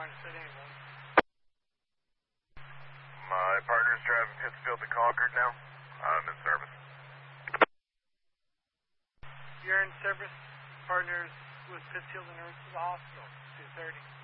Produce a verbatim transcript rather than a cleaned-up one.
Understood, anyone. My partner's driving Pittsfield to Concord now. I'm in service. You're in service. Partners with Pittsfield and Earth to the hospital. two thirty.